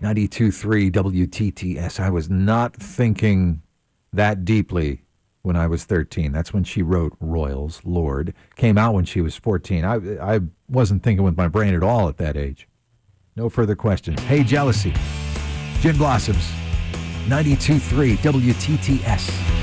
92.3 WTTS. I was not thinking that deeply when I was 13. That's when she wrote Royals, Lord. Came out when she was 14. I wasn't thinking with my brain at all at that age. No further questions. Hey, Jealousy. Gin Blossoms. 92.3 WTTS.